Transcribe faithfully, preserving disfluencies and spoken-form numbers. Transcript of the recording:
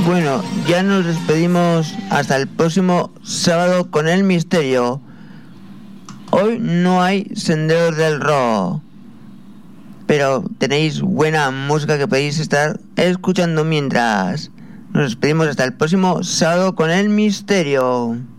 Bueno, ya nos despedimos hasta el próximo sábado con el misterio. Hoy no hay senderos del rock, pero tenéis buena música que podéis estar escuchando mientras. Nos despedimos hasta el próximo sábado con el misterio.